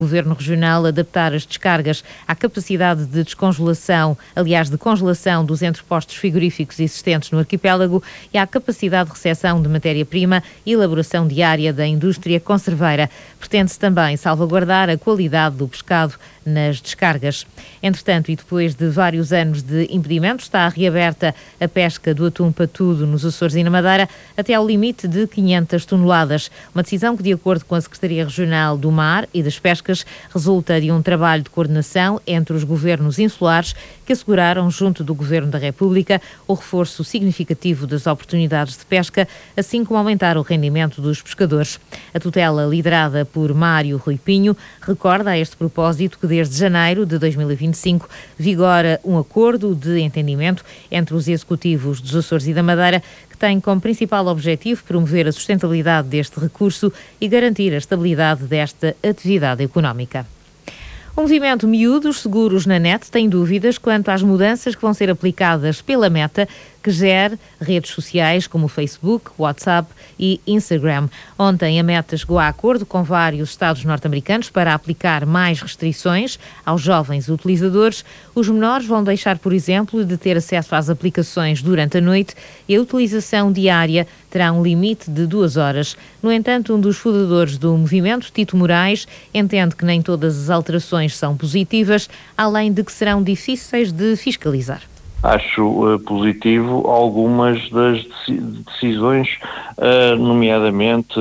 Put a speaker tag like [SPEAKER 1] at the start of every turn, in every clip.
[SPEAKER 1] o Governo Regional adaptar as descargas à capacidade de descongelação, aliás, de congelação dos entrepostos frigoríficos existentes no arquipélago e à capacidade de recepção de matéria-prima e elaboração diária da indústria conserveira. Pretende-se também salvaguardar a qualidade do pescado nas descargas. Entretanto, e depois de vários anos de impedimento, está reaberta a pesca do atum patudo nos Açores e na Madeira até ao limite de 500 toneladas. Uma decisão que, de acordo com a Secretaria Regional do Mar e das Pescas, resulta de um trabalho de coordenação entre os governos insulares que asseguraram, junto do Governo da República, o reforço significativo das oportunidades de pesca, assim como aumentar o rendimento dos pescadores. A tutela, liderada por Mário Rui Pinho, recorda a este propósito que desde janeiro de 2025 vigora um acordo de entendimento entre os executivos dos Açores e da Madeira, que tem como principal objetivo promover a sustentabilidade deste recurso e garantir a estabilidade desta atividade económica. Um movimento miúdo, os seguros na net, tem dúvidas quanto às mudanças que vão ser aplicadas pela Meta, que gera redes sociais como o Facebook, WhatsApp e Instagram. Ontem a Meta chegou a acordo com vários estados norte-americanos para aplicar mais restrições aos jovens utilizadores. Os menores vão deixar, por exemplo, de ter acesso às aplicações durante a noite e a utilização diária terá um limite de 2 horas. No entanto, um dos fundadores do movimento, Tito Moraes, entende que nem todas as alterações são positivas, além de que serão difíceis de fiscalizar.
[SPEAKER 2] Acho positivo algumas das decisões, nomeadamente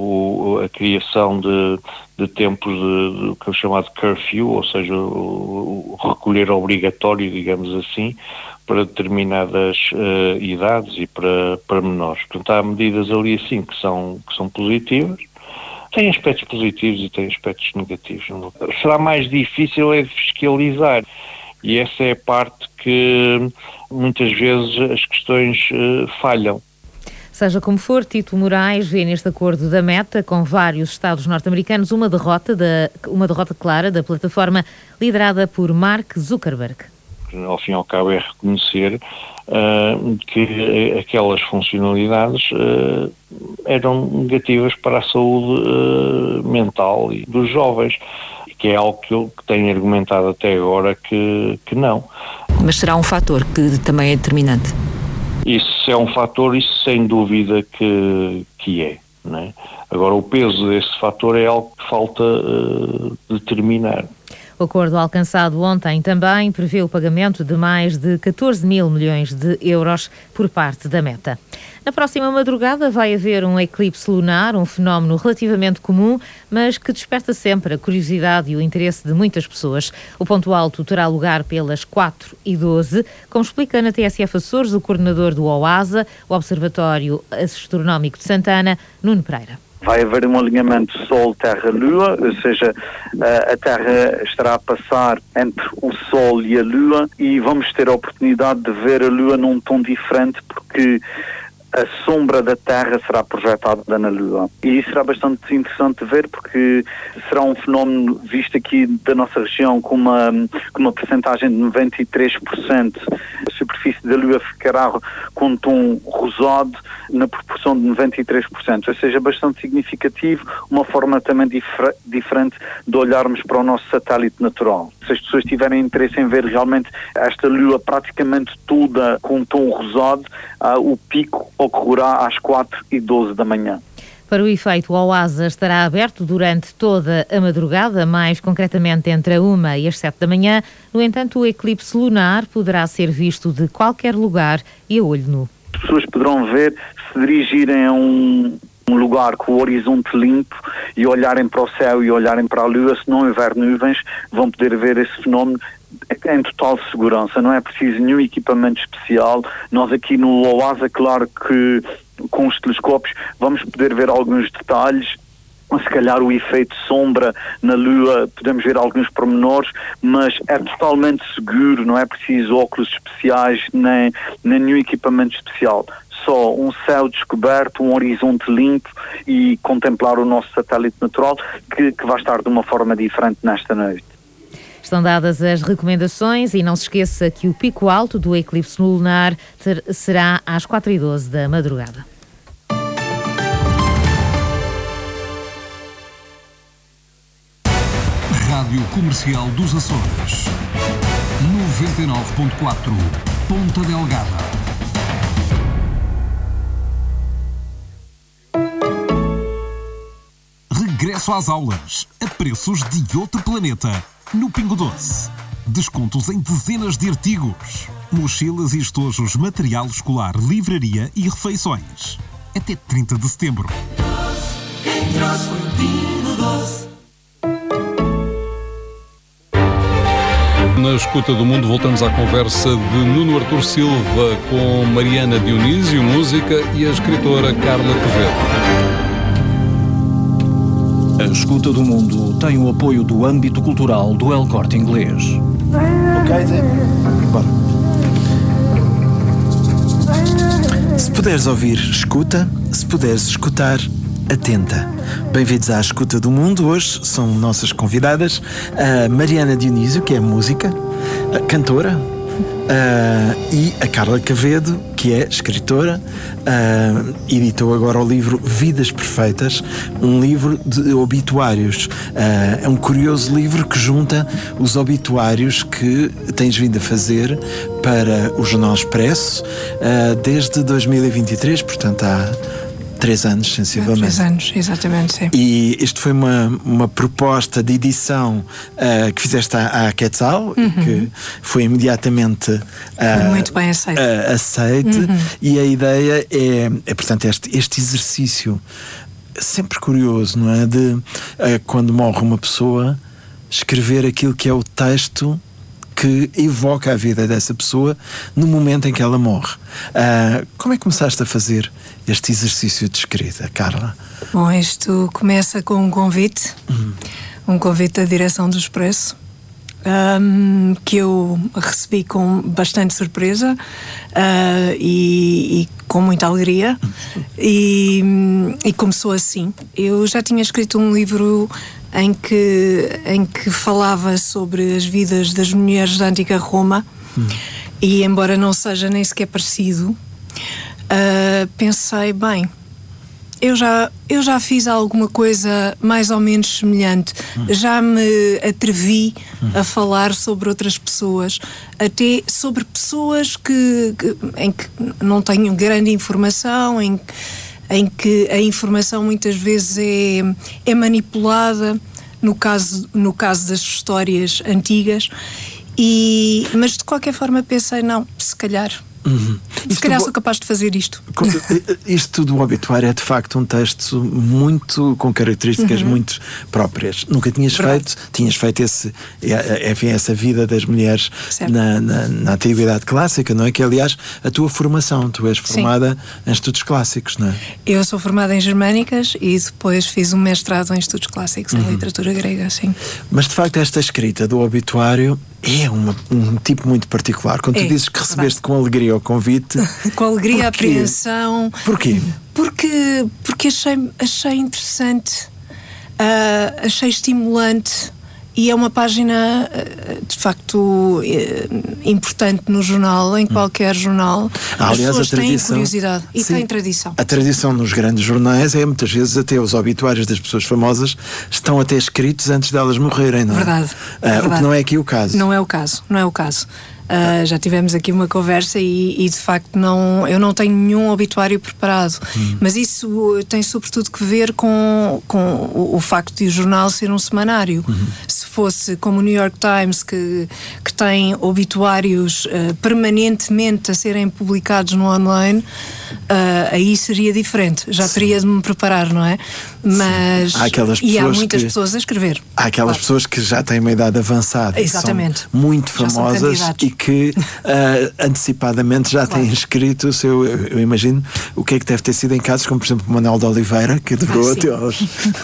[SPEAKER 2] a criação de tempos de que é chamado curfew, ou seja, o recolher obrigatório, digamos assim, para determinadas idades e para menores. Portanto, há medidas ali assim que são positivas. Tem aspectos positivos e tem aspectos negativos. Será mais difícil de fiscalizar. E essa é a parte que muitas vezes as questões falham.
[SPEAKER 1] Seja como for, Tito Moraes vê neste acordo da Meta com vários estados norte-americanos uma derrota clara da plataforma liderada por Mark Zuckerberg.
[SPEAKER 2] Ao fim e ao cabo é reconhecer que aquelas funcionalidades eram negativas para a saúde mental dos jovens, que é algo que eu tenho argumentado até agora que não.
[SPEAKER 3] Mas será um fator que também é determinante?
[SPEAKER 2] Isso é um fator, isso sem dúvida que é, não é? Agora, o peso desse fator é algo que falta determinar.
[SPEAKER 1] O acordo alcançado ontem também prevê o pagamento de mais de 14 mil milhões de euros por parte da Meta. Na próxima madrugada vai haver um eclipse lunar, um fenómeno relativamente comum, mas que desperta sempre a curiosidade e o interesse de muitas pessoas. O ponto alto terá lugar pelas 4h12, como explica na TSF Açores o coordenador do OASA, o Observatório Astronómico de Santana, Nuno Pereira.
[SPEAKER 4] Vai haver um alinhamento Sol-Terra-Lua, ou seja, a Terra estará a passar entre o Sol e a Lua e vamos ter a oportunidade de ver a Lua num tom diferente porque a sombra da Terra será projetada na Lua. E isso será bastante interessante de ver porque será um fenómeno visto aqui da nossa região com uma percentagem de 93%. A superfície da Lua ficará com um tom rosado na proporção de 93%. Ou seja, bastante significativo, uma forma também diferente de olharmos para o nosso satélite natural. Se as pessoas tiverem interesse em ver realmente esta Lua praticamente toda com um tom rosado, o pico ocorrerá às 4h12 da manhã.
[SPEAKER 1] Para o efeito, o OASA estará aberto durante toda a madrugada, mais concretamente entre a 1 e as 7 da manhã. No entanto, o eclipse lunar poderá ser visto de qualquer lugar e a olho nu.
[SPEAKER 4] As pessoas poderão ver se dirigirem a um lugar com o horizonte limpo e olharem para o céu e olharem para a Lua. Se não houver nuvens, vão poder ver esse fenómeno em total segurança. Não é preciso nenhum equipamento especial. Nós aqui no OASA, claro que com os telescópios vamos poder ver alguns detalhes, se calhar o efeito sombra na Lua, podemos ver alguns pormenores, mas é totalmente seguro, não é preciso óculos especiais nem nenhum equipamento especial. Só um céu descoberto, um horizonte limpo e contemplar o nosso satélite natural que vai estar de uma forma diferente nesta noite.
[SPEAKER 1] Estão dadas as recomendações e não se esqueça que o pico alto do eclipse lunar será às 4h12 da madrugada.
[SPEAKER 5] Rádio Comercial dos Açores. 99.4 Ponta Delgada. Regresso às aulas, a preços de outro planeta, no Pingo Doce. Descontos em dezenas de artigos. Mochilas e estojos, material escolar, livraria e refeições. Até 30 de setembro.
[SPEAKER 6] Quem trouxe foi o Pingo Doce.
[SPEAKER 7] Na escuta do mundo, voltamos à conversa de Nuno Artur Silva com Mariana Dionísio, música, e a escritora Carla Quevedo.
[SPEAKER 8] A escuta do mundo tem o apoio do âmbito cultural do El Corte Inglês.
[SPEAKER 9] Ok, Zé? Bora. Se puderes ouvir, escuta. Se puderes escutar, atenta. Bem-vindos à Escuta do Mundo. Hoje são nossas convidadas a Mariana Dionísio, que é música, cantora, e a Carla Quevedo, que é escritora, editou agora o livro Vidas Perfeitas, um livro de obituários. É um curioso livro que junta os obituários que tens vindo a fazer para o Jornal Expresso desde 2023, portanto há 3 anos, sensivelmente.
[SPEAKER 10] 3 anos, exatamente, sim.
[SPEAKER 9] E isto foi uma proposta de edição que fizeste à Quetzal, que foi imediatamente
[SPEAKER 10] muito bem
[SPEAKER 9] aceite. E a ideia é portanto, este exercício sempre curioso, não é? De quando morre uma pessoa, escrever aquilo que é o texto que evoca a vida dessa pessoa no momento em que ela morre. Como é que começaste a fazer este exercício de escrita, Carla?
[SPEAKER 10] Bom, isto começa com um convite da direção do Expresso, que eu recebi com bastante surpresa e com muita alegria, e começou assim. Eu já tinha escrito um livro em que falava sobre as vidas das mulheres da antiga Roma, e embora não seja nem sequer parecido, pensei, bem, eu já fiz alguma coisa mais ou menos semelhante, já me atrevi a falar sobre outras pessoas, até sobre pessoas em que não tenho grande informação, em que a informação muitas vezes é manipulada, no caso das histórias antigas, mas de qualquer forma pensei, não, se calhar sou capaz de fazer isto.
[SPEAKER 9] Isto do obituário é de facto um texto muito com características muito próprias. Nunca tinhas feito essa vida das mulheres na antiguidade clássica, não é? Que aliás a tua formação, tu és formada em estudos clássicos, não é? Eu
[SPEAKER 10] sou formada em germânicas e depois fiz um mestrado em estudos clássicos, em literatura grega, sim.
[SPEAKER 9] Mas de facto esta escrita do obituário é um tipo muito particular. Quando tu dizes que recebeste com alegria o convite...
[SPEAKER 10] Com alegria, apreensão...
[SPEAKER 9] Porquê?
[SPEAKER 10] Porque achei interessante, achei estimulante, e é uma página de facto importante no jornal, em qualquer jornal. As pessoas têm curiosidade e têm tradição.
[SPEAKER 9] A tradição nos grandes jornais é muitas vezes até os obituários das pessoas famosas estão até escritos antes delas morrerem, não é?
[SPEAKER 10] Verdade.
[SPEAKER 9] O que não é aqui o caso.
[SPEAKER 10] Não é o caso. Já tivemos aqui uma conversa e de facto eu não tenho nenhum obituário preparado, mas isso tem sobretudo que ver com o facto de o jornal ser um semanário. Se fosse como o New York Times, que tem obituários permanentemente a serem publicados no online, aí seria diferente, já teria de me preparar, não é? Mas há muitas pessoas a escrever.
[SPEAKER 9] Há aquelas pessoas que já têm uma idade avançada,
[SPEAKER 10] exatamente,
[SPEAKER 9] que são muito famosas e que antecipadamente já têm escrito o seu, eu imagino, o que é que deve ter sido em casos como, por exemplo, o Manuel de Oliveira, que devorou até aos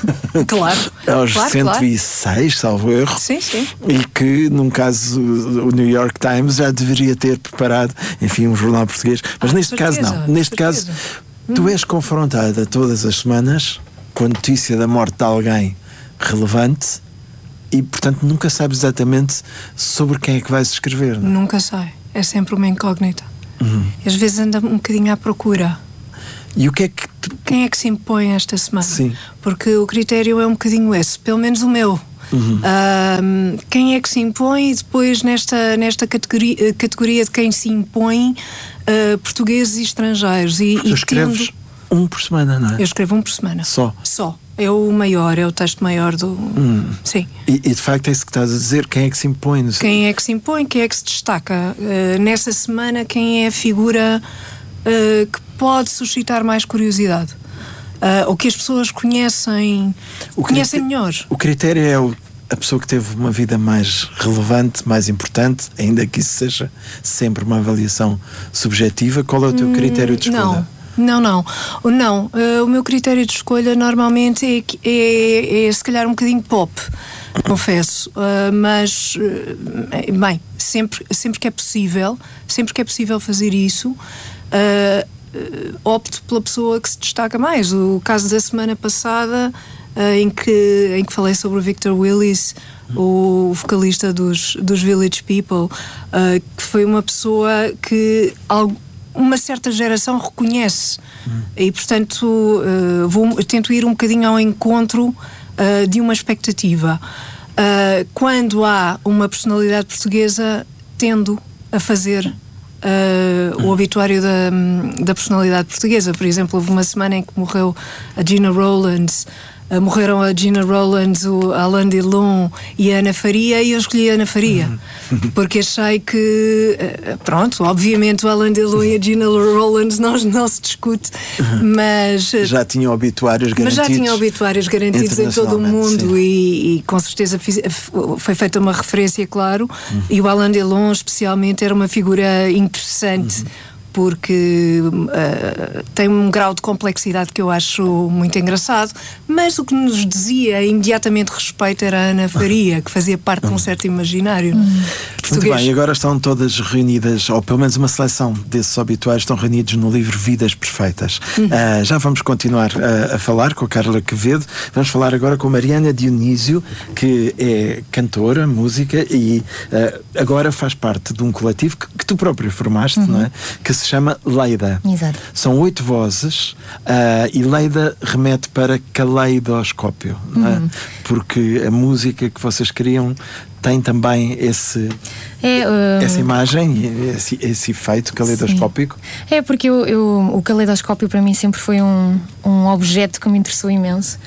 [SPEAKER 9] 106, salvo erro.
[SPEAKER 10] Sim.
[SPEAKER 9] E que, num caso, o New York Times já deveria ter preparado, enfim, um jornal português. Mas neste caso, não. Neste caso, tu és confrontada todas as semanas com a notícia da morte de alguém relevante e, portanto, nunca sabes exatamente sobre quem é que vais escrever, não é?
[SPEAKER 10] Nunca sei. É sempre uma incógnita. Às vezes anda um bocadinho à procura.
[SPEAKER 9] E o que é que...
[SPEAKER 10] Quem é que se impõe esta semana?
[SPEAKER 9] Sim.
[SPEAKER 10] Porque o critério é um bocadinho esse, pelo menos o meu. Quem é que se impõe? Depois, nesta categoria de quem se impõe, portugueses e estrangeiros.
[SPEAKER 9] Tu escreves um por semana, não é?
[SPEAKER 10] Eu escrevo um por semana.
[SPEAKER 9] Só?
[SPEAKER 10] É o maior, é o texto maior do... Sim.
[SPEAKER 9] E de facto é isso que estás a dizer, quem é que se impõe?
[SPEAKER 10] Quem é que se impõe, quem é que se destaca? Nessa semana, quem é a figura que pode suscitar mais curiosidade? Ou que as pessoas conhecem melhor? O
[SPEAKER 9] critério é a pessoa que teve uma vida mais relevante, mais importante, ainda que isso seja sempre uma avaliação subjetiva. Qual é o teu critério de escolha?
[SPEAKER 10] Não. O meu critério de escolha normalmente é se calhar um bocadinho pop, confesso. Mas, bem, sempre que é possível fazer isso, opto pela pessoa que se destaca mais. O caso da semana passada, em que falei sobre o Victor Willis, o vocalista dos Village People, que foi uma pessoa que uma certa geração reconhece e, portanto, tento ir um bocadinho ao encontro de uma expectativa. Quando há uma personalidade portuguesa, tendo a fazer o obituário da personalidade portuguesa. Por exemplo, houve uma semana em que morreu a Gina Rowlands. Morreram a Gina Rowlands, o Alain Delon e a Ana Faria, e eu escolhi a Ana Faria porque achei que, pronto, obviamente o Alain Delon e a Gina Rowlands não se discute, mas
[SPEAKER 9] já tinham obituários garantidos
[SPEAKER 10] em todo o mundo, e com certeza foi feita uma referência, claro, e o Alain Delon especialmente era uma figura interessante, porque tem um grau de complexidade que eu acho muito engraçado, mas o que nos dizia imediatamente respeito era a Ana Faria, que fazia parte de um certo imaginário português.
[SPEAKER 9] Muito bem, agora estão todas reunidas, ou pelo menos uma seleção desses obituários estão reunidos no livro Vidas Perfeitas. Já vamos continuar a falar com a Carla Quevedo. Vamos falar agora com Mariana Dionísio, que é cantora, música, e agora faz parte de um coletivo que tu próprio formaste, não é? Que se chama Leida.
[SPEAKER 11] Exato.
[SPEAKER 9] São 8 vozes, e Leida remete para caleidoscópio, não é? Porque a música que vocês criam tem também essa imagem, esse efeito caleidoscópico.
[SPEAKER 11] Sim. Porque o caleidoscópio para mim sempre foi um objeto que me interessou imenso,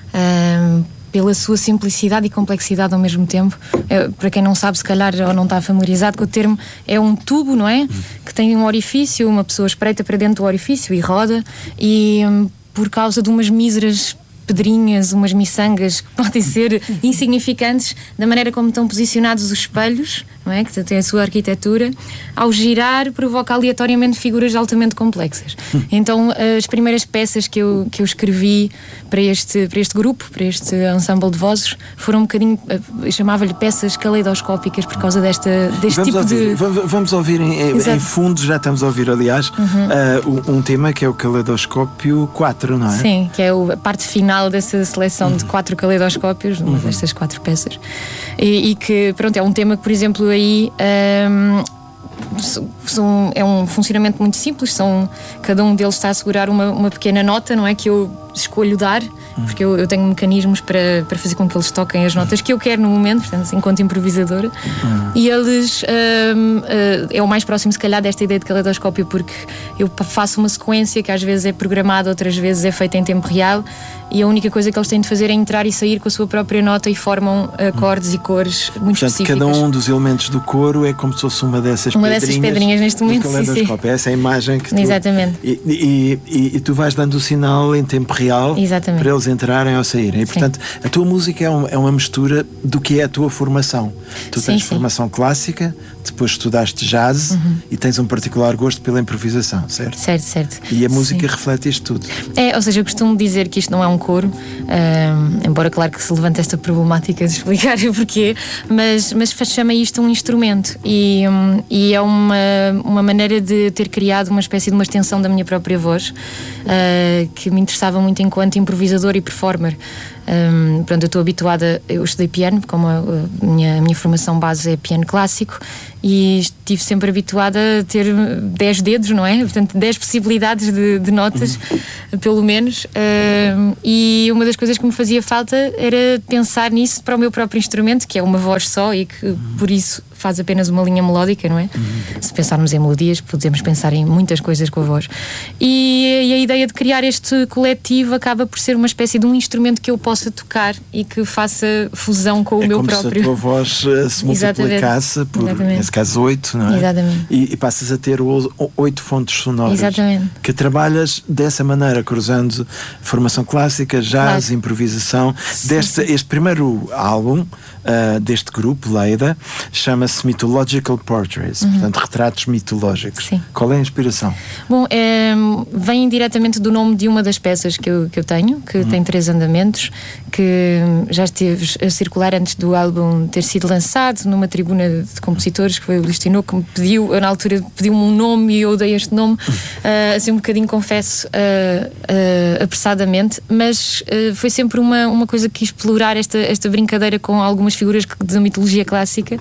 [SPEAKER 11] pela sua simplicidade e complexidade ao mesmo tempo. Para quem não sabe, se calhar, ou não está familiarizado com o termo, é um tubo, não é? Que tem um orifício, uma pessoa espreita para dentro do orifício e roda, e por causa de umas míseras pedrinhas, umas miçangas que podem ser insignificantes, da maneira como estão posicionados os espelhos, não é? Que tem a sua arquitetura, ao girar provoca aleatoriamente figuras altamente complexas. Então as primeiras peças que eu escrevi para este grupo, para este ensemble de vozes, foram um bocadinho, eu chamava-lhe peças caleidoscópicas por causa deste tipo de...
[SPEAKER 9] Vamos ouvir em fundo, já estamos a ouvir, aliás, um tema que é o Caleidoscópio 4, não é?
[SPEAKER 11] Sim, que é a parte final dessa seleção de 4 caleidoscópios, uma destas 4 peças, e que, pronto, é um tema que, por exemplo, aí é um funcionamento muito simples. Cada um deles está a segurar uma pequena nota, não é? Que eu escolho dar, porque eu tenho mecanismos para fazer com que eles toquem as notas que eu quero no momento, portanto, enquanto improvisadora. E eles é o mais próximo, se calhar, desta ideia de caleidoscópio, porque eu faço uma sequência que às vezes é programada, outras vezes é feita em tempo real, e a única coisa que eles têm de fazer é entrar e sair com a sua própria nota, e formam acordes e cores muito específicas.
[SPEAKER 9] Cada um dos elementos do coro é como se fosse uma dessas
[SPEAKER 11] pedrinhas neste momento.
[SPEAKER 9] Sim. Essa é a imagem que tu...
[SPEAKER 11] Exatamente.
[SPEAKER 9] E tu vais dando o sinal em tempo real.
[SPEAKER 11] Exatamente.
[SPEAKER 9] Para eles entrarem ou saírem. E, portanto, a tua música é uma mistura do que é a tua formação. Tu tens formação clássica, depois estudaste jazz e tens um particular gosto pela improvisação, certo?
[SPEAKER 11] Certo.
[SPEAKER 9] E a música reflete isto tudo.
[SPEAKER 11] Ou seja, eu costumo dizer que isto não é um coro, embora claro que se levante esta problemática de explicar o porquê, mas chama isto um instrumento, e é uma maneira de ter criado uma espécie de uma extensão da minha própria voz, que me interessava muito enquanto improvisador e performer. Pronto, eu estou habituada, eu estudei piano, como a minha formação base é piano clássico, e estive sempre habituada a ter 10 dedos, não é? Portanto, 10 possibilidades de notas, pelo menos. E uma das coisas que me fazia falta era pensar nisso para o meu próprio instrumento, que é uma voz só e que, por isso, faz apenas uma linha melódica, não é? Se pensarmos em melodias, podemos pensar em muitas coisas com a voz. E a ideia de criar este coletivo acaba por ser uma espécie de um instrumento que eu possa tocar e que faça fusão com o meu próprio.
[SPEAKER 9] É como se a tua voz se multiplicasse por, nesse caso, 8, não é?
[SPEAKER 11] Exatamente.
[SPEAKER 9] E passas a ter 8 fontes sonoras.
[SPEAKER 11] Exatamente.
[SPEAKER 9] Que trabalhas dessa maneira, cruzando formação clássica, jazz, improvisação. Este primeiro álbum deste grupo, Leida, chama-se Mythological Portraits, portanto, retratos mitológicos.
[SPEAKER 11] Sim.
[SPEAKER 9] Qual é a inspiração?
[SPEAKER 11] Bom, vem diretamente do nome de uma das peças que eu tenho, que tem 3 andamentos, que já esteve a circular antes do álbum ter sido lançado, numa tribuna de compositores, que foi o Luís Tinoco, que me pediu, na altura pediu-me um nome e eu dei este nome, assim um bocadinho, confesso, apressadamente, mas foi sempre uma coisa que quis explorar esta brincadeira com algumas figuras da mitologia clássica.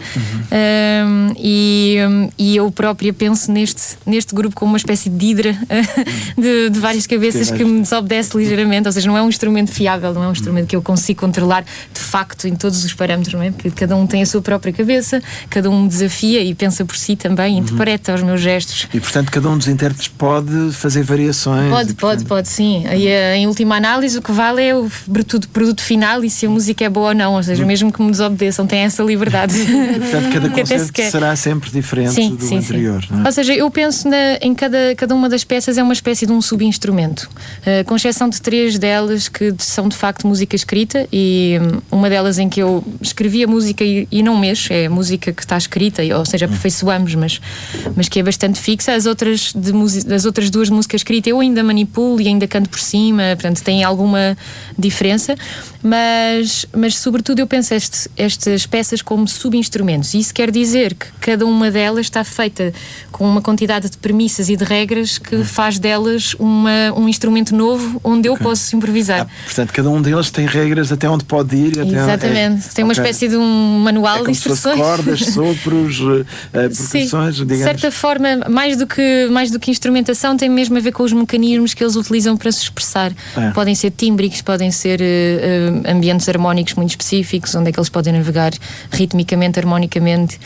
[SPEAKER 11] E eu própria penso neste grupo como uma espécie de hidra de várias cabeças que me desobedece ligeiramente, ou seja, não é um instrumento fiável, não é um instrumento que eu consigo controlar de facto em todos os parâmetros, não é? Porque cada um tem a sua própria cabeça, cada um me desafia e pensa por si também, interpreta os meus gestos.
[SPEAKER 9] E portanto cada um dos intérpretes pode fazer variações?
[SPEAKER 11] Pode, sim. E em última análise o que vale é o produto final e se a música é boa ou não, ou seja, mesmo que me desobedeçam, tem essa liberdade.
[SPEAKER 9] Portanto, cada concerto será sempre diferente do anterior. Não é?
[SPEAKER 11] Ou seja, eu penso em cada uma das peças é uma espécie de um subinstrumento, com exceção de 3 delas que são de facto música escrita, e uma delas em que eu escrevi a música e não mexo, é a música que está escrita, ou seja, aperfeiçoamos, mas que é bastante fixa. As outras 2 músicas escritas eu ainda manipulo e ainda canto por cima, portanto tem alguma diferença, mas sobretudo eu penso estas peças como subinstrumentos. Isso quer dizer que cada uma delas está feita com uma quantidade de premissas e de regras que faz delas um instrumento novo onde eu posso improvisar.
[SPEAKER 9] Portanto, cada um deles tem regras até onde pode ir.
[SPEAKER 11] Exatamente. Tem uma espécie de um manual de instruções.
[SPEAKER 9] Cordas, sopros, percussões, digamos.
[SPEAKER 11] De certa forma, mais do que instrumentação, tem mesmo a ver com os mecanismos que eles utilizam para se expressar. Podem ser tímbricos, podem ser ambientes harmónicos muito específicos, onde é que eles podem navegar ritmicamente, harmonicamente,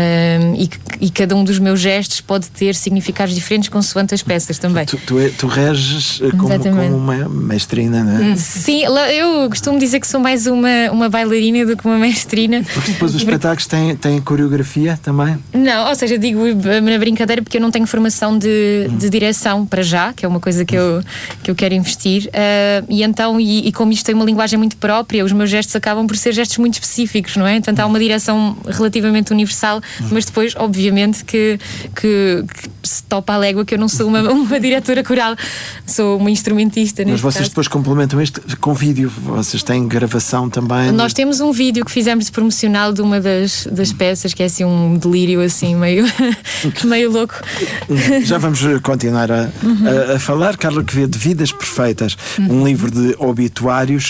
[SPEAKER 11] e cada um dos meus gestos pode ter significados diferentes consoante as peças também.
[SPEAKER 9] Tu reges como uma mestrina, não é?
[SPEAKER 11] Sim, eu costumo dizer que sou mais uma bailarina do que uma mestrina.
[SPEAKER 9] Porque depois os espetáculos têm coreografia também?
[SPEAKER 11] Não, ou seja, digo na brincadeira porque eu não tenho formação de direção para já, que é uma coisa que eu quero investir, e então, e como isto tem uma linguagem muito própria, os meus gestos acabam por ser gestos muito específicos, não é? Portanto, há uma direção relativamente universal, mas depois, obviamente, que se topa a légua que eu não sou uma diretora coral, sou uma instrumentista.
[SPEAKER 9] Mas vocês depois complementam isto com vídeo, vocês têm gravação também?
[SPEAKER 11] Nós temos um vídeo que fizemos de promocional de uma das peças, que é assim um delírio assim meio louco.
[SPEAKER 9] Já vamos continuar a falar. Carla Quevedo, Vidas Perfeitas, um livro de obituários.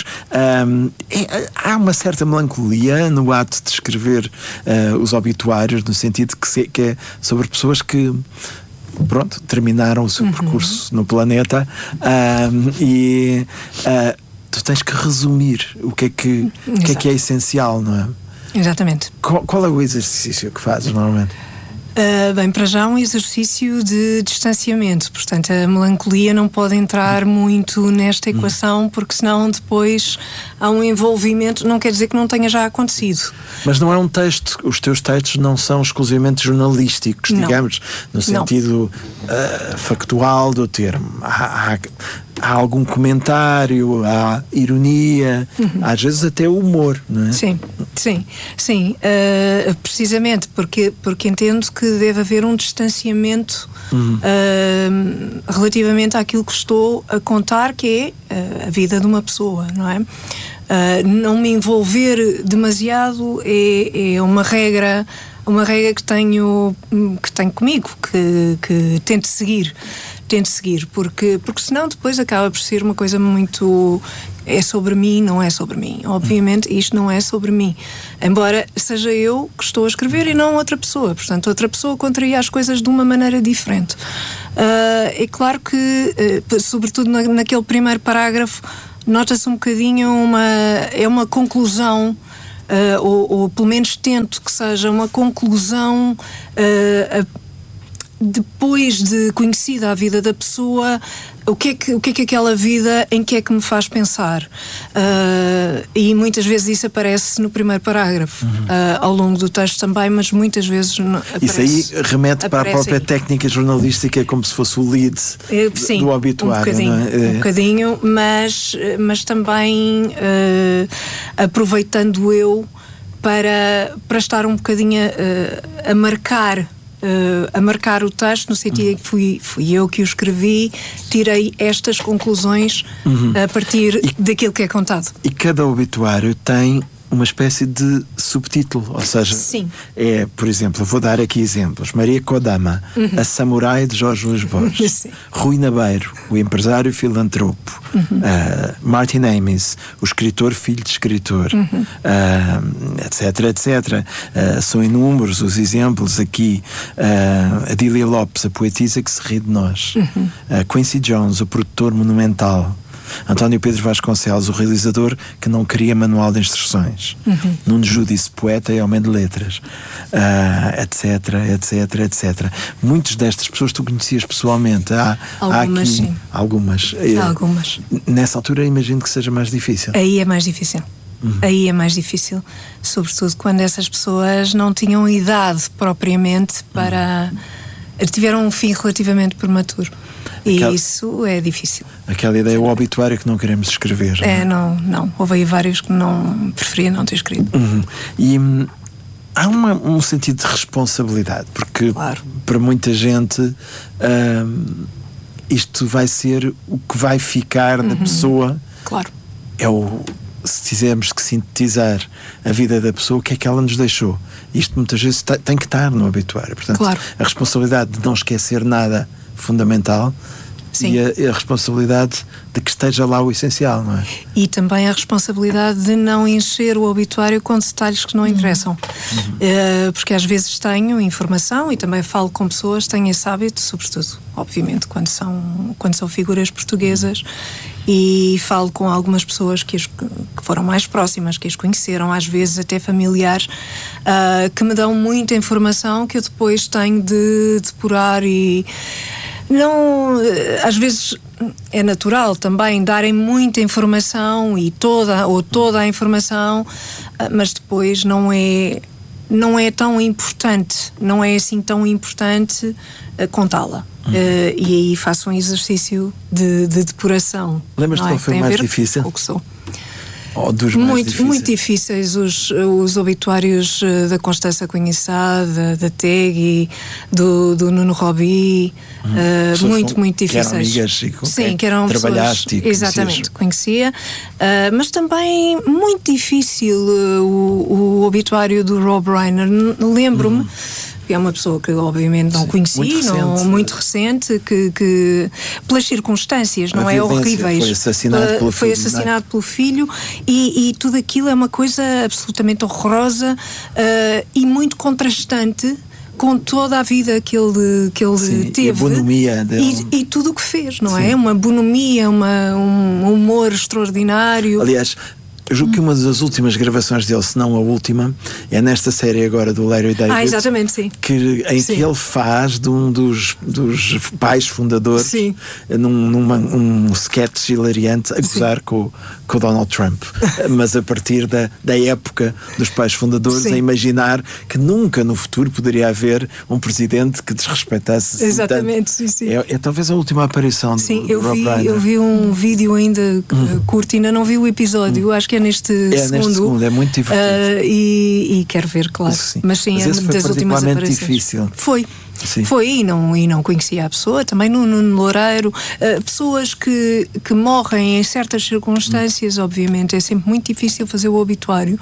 [SPEAKER 9] Há uma certa melancolia no ato de escrever os obituários, no sentido que é sobre pessoas que terminaram o seu percurso no planeta, e tu tens que resumir o que é essencial, não é?
[SPEAKER 10] Exatamente.
[SPEAKER 9] Qual é o exercício que fazes normalmente?
[SPEAKER 10] Bem, para já um exercício de distanciamento, portanto a melancolia não pode entrar muito nesta equação, porque senão depois há um envolvimento, não quer dizer que não tenha já acontecido.
[SPEAKER 9] Mas não é um texto, os teus textos não são exclusivamente jornalísticos, digamos, no sentido factual do termo. Há algum comentário, há ironia, às vezes até humor, não é?
[SPEAKER 10] Sim. Precisamente porque entendo que deve haver um distanciamento relativamente àquilo que estou a contar, que é a vida de uma pessoa, não é? Não me envolver demasiado é uma regra que tenho comigo, que tento seguir, porque senão depois acaba por ser uma coisa muito... É sobre mim, não é sobre mim. Obviamente isto não é sobre mim, embora seja eu que estou a escrever e não outra pessoa. Portanto, outra pessoa contraria as coisas de uma maneira diferente. É claro que, sobretudo naquele primeiro parágrafo, nota-se um bocadinho uma conclusão, ou pelo menos tento que seja uma conclusão depois de conhecida a vida da pessoa, o que é que aquela vida, em que é que me faz pensar? E muitas vezes isso aparece no primeiro parágrafo, ao longo do texto também, mas muitas vezes aparece.
[SPEAKER 9] Isso aí remete para a própria técnica jornalística, como se fosse o lead do obituário.
[SPEAKER 10] Um bocadinho, mas também aproveitando eu para estar um bocadinho a marcar o texto, no sentido em que fui eu que o escrevi, tirei estas conclusões a partir daquilo que é contado.
[SPEAKER 9] E cada obituário tem uma espécie de subtítulo, ou seja, por exemplo, eu vou dar aqui exemplos: Maria Kodama, a samurai de Jorge Luís Borges, Rui Nabeiro, o empresário filantropo, Martin Amis, o escritor filho de escritor, etc. São inúmeros os exemplos aqui. Adília Lopes, a poetisa que se ri de nós, Quincy Jones, o produtor monumental, António Pedro Vasconcelos, o realizador que não queria manual de instruções, Nuno Judice, poeta e homem de letras, etc. Muitas destas pessoas tu conhecias pessoalmente.
[SPEAKER 10] Algumas, sim.
[SPEAKER 9] Algumas. Nessa altura imagino que seja mais difícil.
[SPEAKER 10] Aí é mais difícil. Aí é mais difícil, sobretudo quando essas pessoas não tinham idade propriamente para... tiveram um fim relativamente prematuro. E isso é difícil.
[SPEAKER 9] Aquela ideia, o obituário que não queremos escrever.
[SPEAKER 10] Não. Houve aí vários que não preferia não ter escrito.
[SPEAKER 9] E há um sentido de responsabilidade, porque para muita gente isto vai ser o que vai ficar da pessoa.
[SPEAKER 10] Claro.
[SPEAKER 9] Se tivermos que sintetizar a vida da pessoa, o que é que ela nos deixou? Isto muitas vezes tem que estar no obituário. Portanto, a responsabilidade de não esquecer nada fundamental. Sim. E a responsabilidade de que esteja lá o essencial, não é?
[SPEAKER 10] E também a responsabilidade de não encher o obituário com detalhes que não interessam. Porque às vezes tenho informação e também falo com pessoas, tenho esse hábito, sobretudo, obviamente, quando são figuras portuguesas, e falo com algumas pessoas que foram mais próximas, que as conheceram, às vezes até familiares, que me dão muita informação que eu depois tenho de depurar e... Não, às vezes é natural também darem muita informação e toda a informação, mas depois não é tão importante, não é assim tão importante contá-la. E aí faço um exercício de depuração.
[SPEAKER 9] Lembras-te qual foi o mais difícil?
[SPEAKER 10] O que sou.
[SPEAKER 9] Dos mais
[SPEAKER 10] muito difíceis os obituários da Constança Conhissá, da TEG e do Nuno Robi, muito difíceis.
[SPEAKER 9] Que eram amigas e
[SPEAKER 10] sim, que eram
[SPEAKER 9] trabalhaste
[SPEAKER 10] pessoas, exatamente, conhecia, mas também muito difícil o obituário do Rob Reiner. Lembro-me que é uma pessoa que obviamente não conheci, muito recente, que pelas circunstâncias, não é, horríveis,
[SPEAKER 9] foi
[SPEAKER 10] assassinado pelo filho, e tudo aquilo é uma coisa absolutamente horrorosa e muito contrastante com toda a vida que ele teve,
[SPEAKER 9] a bonomia dele.
[SPEAKER 10] E tudo o que fez, não é? Uma bonomia, um humor extraordinário.
[SPEAKER 9] Aliás, eu julgo que uma das últimas gravações dele, se não a última, é nesta série agora do Larry David.
[SPEAKER 10] Exatamente, sim.
[SPEAKER 9] Em que ele faz de um dos pais fundadores, num sketch hilariante, a gozar com o Donald Trump. Mas a partir da época dos pais fundadores, a imaginar que nunca no futuro poderia haver um presidente que desrespeitasse.
[SPEAKER 10] Exatamente,
[SPEAKER 9] tanto.
[SPEAKER 10] sim.
[SPEAKER 9] É talvez a última aparição do Rob Reiner.
[SPEAKER 10] Eu vi um vídeo ainda curto, ainda não vi o episódio, acho que é neste segundo,
[SPEAKER 9] é muito divertido.
[SPEAKER 10] E quero ver, claro.
[SPEAKER 9] Sim.
[SPEAKER 10] Mas sim,
[SPEAKER 9] mas
[SPEAKER 10] é uma das últimas aparições.
[SPEAKER 9] Difícil.
[SPEAKER 10] Foi.
[SPEAKER 9] Sim.
[SPEAKER 10] Foi, e não conhecia a pessoa, também no Loureiro, pessoas que morrem em certas circunstâncias, obviamente, é sempre muito difícil fazer o obituário.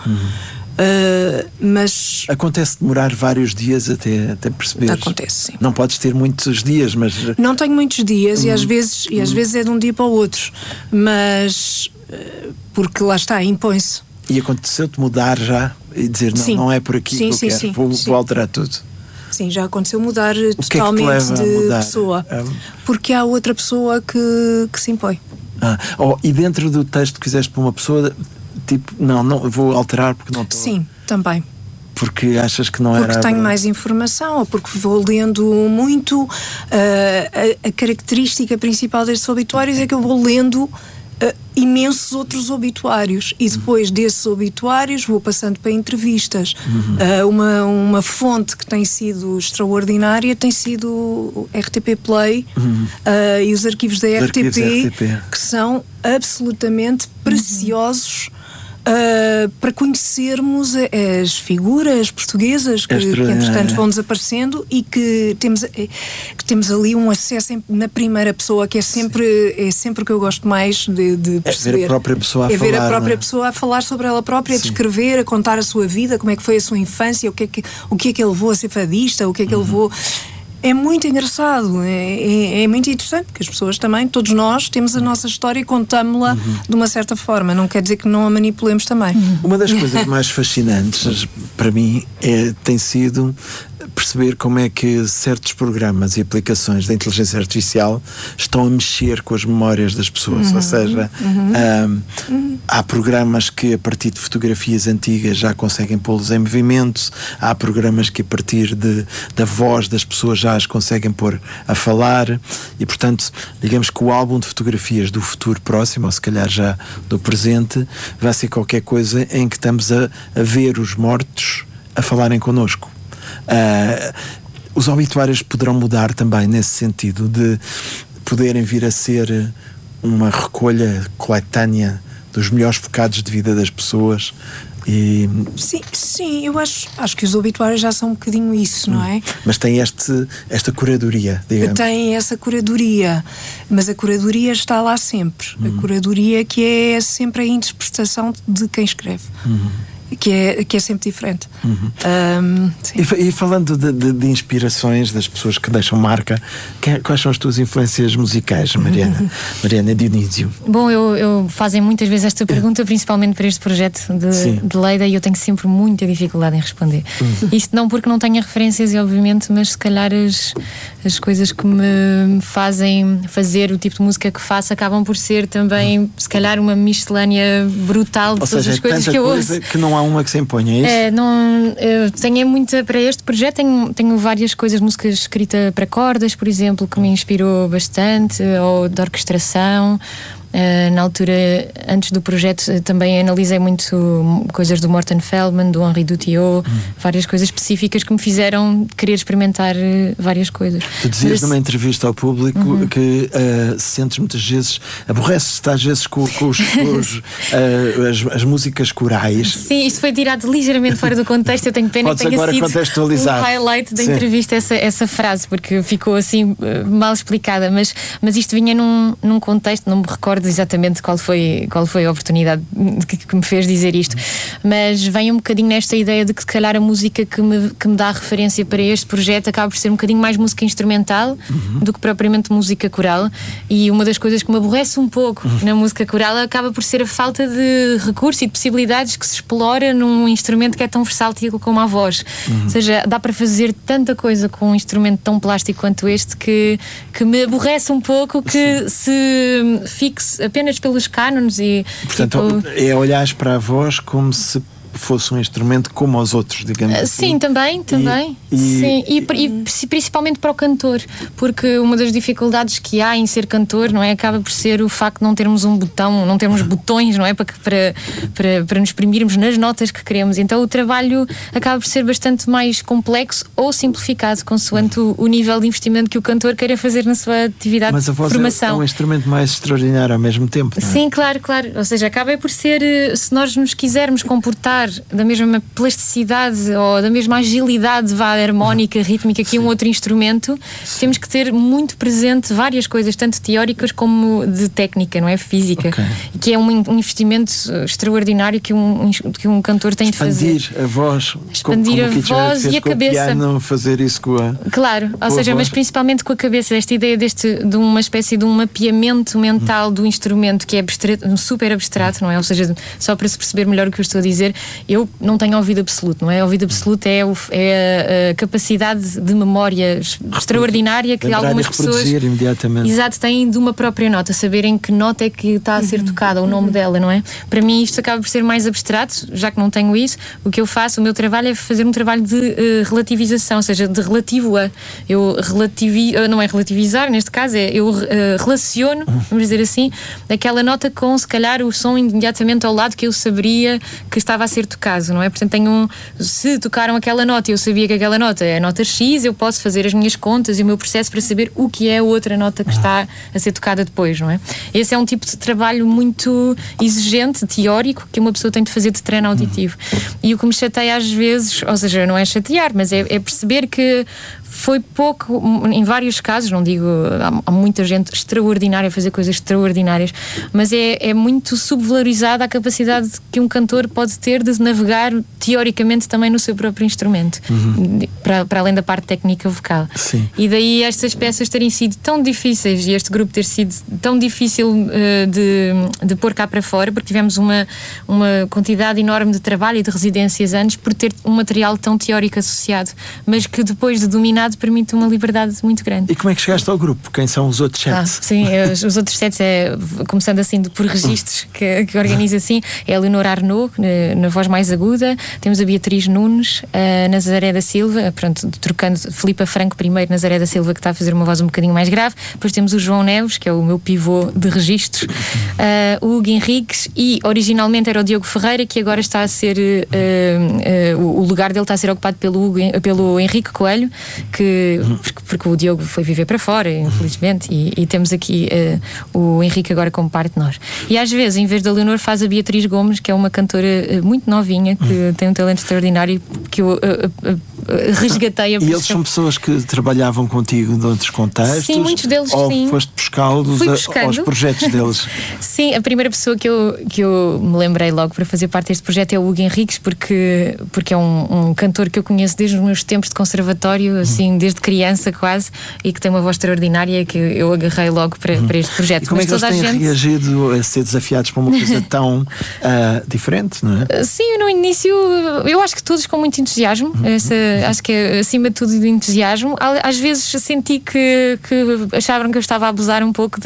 [SPEAKER 10] Mas
[SPEAKER 9] acontece demorar vários dias até perceber.
[SPEAKER 10] Acontece, sim.
[SPEAKER 9] Não podes ter muitos dias, mas
[SPEAKER 10] não tenho muitos dias e às vezes é de um dia para o outro, mas porque lá está, impõe-se.
[SPEAKER 9] E aconteceu-te mudar já e dizer não é por aqui que eu quero, vou alterar tudo.
[SPEAKER 10] Sim, já aconteceu mudar totalmente de pessoa, porque há outra pessoa que se impõe.
[SPEAKER 9] E dentro do texto que fizeste para uma pessoa, tipo, não vou alterar porque não estou.
[SPEAKER 10] Sim, também.
[SPEAKER 9] Porque achas que não
[SPEAKER 10] porque
[SPEAKER 9] era...
[SPEAKER 10] Porque tenho mais informação, ou porque vou lendo muito. A característica principal destes obituários é que eu vou lendo imensos outros obituários e depois desses obituários vou passando para entrevistas. Uma fonte que tem sido extraordinária tem sido o RTP Play e os arquivos da RTP, que são absolutamente preciosos para conhecermos as figuras portuguesas que entretanto vão desaparecendo e que temos ali um acesso na primeira pessoa, que é sempre o que eu gosto mais de perceber.
[SPEAKER 9] É ver a própria pessoa a falar.
[SPEAKER 10] Ver a própria pessoa a falar sobre ela própria, a descrever, a contar a sua vida, como é que foi a sua infância, o que é que ele levou a ser fadista, o que é que ele levou... É muito engraçado, é muito interessante, porque as pessoas também, todos nós, temos a nossa história e contamos-la de uma certa forma. Não quer dizer que não a manipulemos também.
[SPEAKER 9] Uma das coisas mais fascinantes para mim tem sido perceber como é que certos programas e aplicações da inteligência artificial estão a mexer com as memórias das pessoas. Ou seja, há programas que a partir de fotografias antigas já conseguem pô-los em movimento, há programas que a partir da voz das pessoas já as conseguem pôr a falar e, portanto, digamos que o álbum de fotografias do futuro próximo, ou se calhar já do presente, vai ser qualquer coisa em que estamos a ver os mortos a falarem connosco. Os obituários poderão mudar também nesse sentido de poderem vir a ser uma recolha coletânea dos melhores bocados de vida das pessoas.
[SPEAKER 10] Sim, eu acho que os obituários já são um bocadinho isso, não é?
[SPEAKER 9] Mas tem esta curadoria, digamos. Tem
[SPEAKER 10] essa curadoria, mas a curadoria está lá sempre. A curadoria que é sempre a interpretação de quem escreve. Que é sempre diferente.
[SPEAKER 9] E falando de inspirações das pessoas que deixam marca, quais são as tuas influências musicais, Mariana Dionísio?
[SPEAKER 11] Bom, eu fazem muitas vezes esta pergunta, principalmente para este projeto de Leida, e eu tenho sempre muita dificuldade em responder. Isto não porque não tenha referências, obviamente, mas se calhar as coisas que me fazem fazer o tipo de música que faço acabam por ser também, se calhar, uma miscelânea brutal de todas as coisas que eu ouço.
[SPEAKER 9] Que não há uma que se imponha, é isso?
[SPEAKER 11] Eu tenho muita para este projeto, tenho várias coisas, música escrita para cordas, por exemplo, que me inspirou bastante, ou de orquestração. Na altura, antes do projeto, também analisei muito coisas do Morten Feldman, do Henri Dutillot, várias coisas específicas que me fizeram querer experimentar várias coisas.
[SPEAKER 9] Tu dizias numa entrevista ao público que sentes muitas vezes, aborreces-te às vezes com as músicas corais.
[SPEAKER 11] Sim, isto foi tirado ligeiramente fora do contexto. Eu tenho pena que tenha sido o highlight da entrevista essa frase, porque ficou assim mal explicada, mas isto vinha num contexto, não me recordo exatamente qual foi a oportunidade que me fez dizer isto, mas vem um bocadinho nesta ideia de que se calhar a música que me dá referência para este projeto acaba por ser um bocadinho mais música instrumental do que propriamente música coral, e uma das coisas que me aborrece um pouco na música coral acaba por ser a falta de recursos e de possibilidades que se explora num instrumento que é tão versátil como a voz. Ou seja, dá para fazer tanta coisa com um instrumento tão plástico quanto este que me aborrece um pouco que se fixe apenas pelos cânones e...
[SPEAKER 9] Portanto, é olhares para a voz como se fosse um instrumento como os outros, digamos assim.
[SPEAKER 11] Sim, também. Sim, e principalmente para o cantor, porque uma das dificuldades que há em ser cantor, não é, acaba por ser o facto de não termos um botão, não termos botões, não é, para nos exprimirmos nas notas que queremos. Então o trabalho acaba por ser bastante mais complexo ou simplificado, consoante o nível de investimento que o cantor queira fazer na sua atividade de formação. Mas a voz é
[SPEAKER 9] um instrumento mais extraordinário ao mesmo tempo, não é?
[SPEAKER 11] Sim, claro. Ou seja, acaba por ser, se nós nos quisermos comportar usar da mesma plasticidade ou da mesma agilidade harmónica, rítmica que um outro instrumento, temos que ter muito presente várias coisas, tanto teóricas como de técnica, não é? Física. Que é um investimento extraordinário que um cantor tem de fazer.
[SPEAKER 9] Expandir a voz.
[SPEAKER 11] Expandir a voz e a cabeça.
[SPEAKER 9] Piano, fazer isso com a...
[SPEAKER 11] Claro, ou seja, mas principalmente com a cabeça, esta ideia de uma espécie de um mapeamento mental do instrumento que é super abstrato, não é? Ou seja, só para se perceber melhor o que eu estou a dizer, eu não tenho ouvido absoluto, não é? Ouvido absoluto é a capacidade de memória extraordinária que algumas pessoas exato, têm de uma própria nota, saberem que nota é que está a ser tocada, o nome dela, não é? Para mim isto acaba por ser mais abstrato, já que não tenho isso. O que eu faço, o meu trabalho é fazer um trabalho de relativização, ou seja, de relativo a. Eu não é relativizar, neste caso é eu relaciono, vamos dizer assim, aquela nota com, se calhar, o som imediatamente ao lado que eu saberia que estava a ser tocado, não é? Portanto, se tocaram aquela nota e eu sabia que aquela nota é a nota X, eu posso fazer as minhas contas e o meu processo para saber o que é a outra nota que está a ser tocada depois, não é? Esse é um tipo de trabalho muito exigente, teórico, que uma pessoa tem de fazer de treino auditivo. E o que me chateia às vezes, ou seja, não é chatear, mas é perceber que foi pouco, em vários casos, não digo, há muita gente extraordinária a fazer coisas extraordinárias, mas é muito subvalorizada a capacidade que um cantor pode ter de navegar teoricamente também no seu próprio instrumento, para além da parte técnica vocal.
[SPEAKER 9] Sim.
[SPEAKER 11] E daí estas peças terem sido tão difíceis e este grupo ter sido tão difícil de pôr cá para fora, porque tivemos uma quantidade enorme de trabalho e de residências antes por ter um material tão teórico associado, mas que depois de dominar permite uma liberdade muito grande.
[SPEAKER 9] E como é que chegaste ao grupo? Quem são os outros sets?
[SPEAKER 11] Sim, os outros sets começando assim por registros que organiza assim, é a Leonor Arnaud na voz mais aguda, temos a Beatriz Nunes, a Nazaré da Silva, pronto, trocando Filipa Franco primeiro, Nazaré da Silva que está a fazer uma voz um bocadinho mais grave, depois temos o João Neves, que é o meu pivô de registros, o Hugo Henriques, e originalmente era o Diogo Ferreira, que agora está a ser o lugar dele está a ser ocupado pelo Henrique Coelho, porque o Diogo foi viver para fora, infelizmente, e temos aqui o Henrique agora como parte de nós. E às vezes, em vez da Leonor, faz a Beatriz Gomes, que é uma cantora muito novinha, que tem um talento extraordinário, que eu resgatei.
[SPEAKER 9] E eles são pessoas que trabalhavam contigo de outros contextos?
[SPEAKER 11] Sim, muitos deles,
[SPEAKER 9] ou
[SPEAKER 11] sim.
[SPEAKER 9] Ou foste buscá-los aos projetos deles?
[SPEAKER 11] Sim, a primeira pessoa que eu me lembrei logo para fazer parte deste projeto é o Hugo Henriques, porque é um cantor que eu conheço desde os meus tempos de conservatório, assim, desde criança quase, e que tem uma voz extraordinária, que eu agarrei logo para este projeto.
[SPEAKER 9] E como é que eles têm reagido a ser desafiados para uma coisa tão diferente, não é?
[SPEAKER 11] Sim, no início eu acho que todos com muito entusiasmo, acho que é acima de tudo do entusiasmo. Às vezes senti que achavam que eu estava a abusar um pouco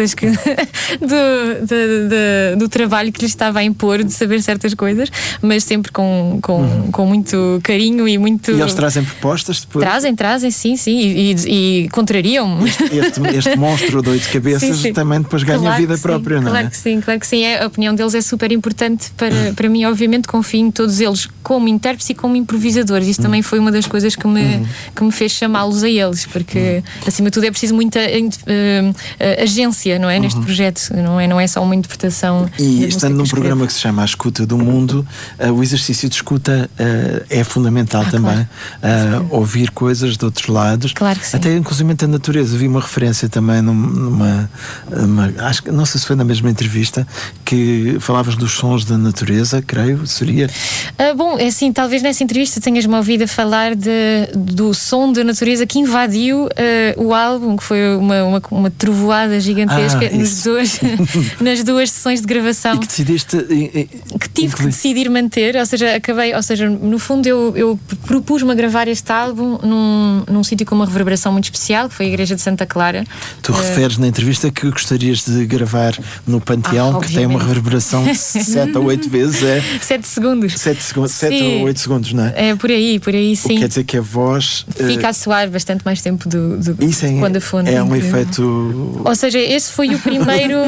[SPEAKER 11] do trabalho que lhes estava a impor, de saber certas coisas, mas sempre com muito carinho e muito...
[SPEAKER 9] E eles trazem propostas depois?
[SPEAKER 11] Trazem, sim, e contrariam-me.
[SPEAKER 9] Este monstro de 8 cabeças sim. Também depois ganha vida própria, não é?
[SPEAKER 11] Claro que sim. A opinião deles é super importante para mim. Obviamente confio em todos eles como intérpretes e como improvisadores. Isso também foi uma das coisas que me fez chamá-los a eles, porque acima de tudo é preciso muita agência, não é? Neste projeto, não é só uma interpretação.
[SPEAKER 9] E estando num programa que se chama A Escuta do Mundo, o exercício de escuta é fundamental também. Claro. Ouvir coisas de outros lados.
[SPEAKER 11] Claro que sim.
[SPEAKER 9] Até inclusive a natureza. Vi uma referência também acho que não sei se foi na mesma entrevista, que falavas dos sons da natureza, creio, seria?
[SPEAKER 11] Bom, é assim, talvez nessa entrevista tenhas-me ouvido a falar do som da natureza que invadiu o álbum, que foi uma trovoada gigantesca nas duas sessões de gravação.
[SPEAKER 9] E que decidiste...
[SPEAKER 11] que tive que decidir manter, ou seja, no fundo eu propus-me a gravar este álbum num sítio com uma reverberação muito especial, que foi a Igreja de Santa Clara.
[SPEAKER 9] Tu referes na entrevista que gostarias de gravar no Panteão, que tem uma reverberação de 7 a 8 vezes.
[SPEAKER 11] 7 segundos. 7
[SPEAKER 9] ou 8 segundos, não é?
[SPEAKER 11] É por aí, sim.
[SPEAKER 9] O que quer dizer que a voz...
[SPEAKER 11] fica a soar bastante mais tempo do quando a fone.
[SPEAKER 9] É um efeito...
[SPEAKER 11] Ou seja, esse foi o primeiro...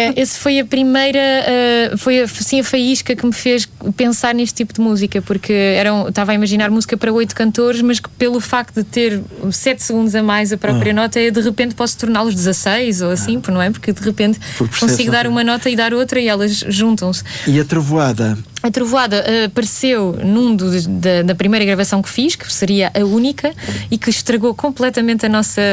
[SPEAKER 11] foi a faísca que me fez pensar neste tipo de música, porque estava a imaginar música para 8 cantores, mas que pelo facto de ter 7 segundos a mais a própria nota, de repente posso torná-los 16 ou assim, não é? Porque de repente consigo dar uma nota e dar outra e elas juntam-se.
[SPEAKER 9] E a trovoada
[SPEAKER 11] A trovoada apareceu da primeira gravação que fiz, que seria a única, e que estragou completamente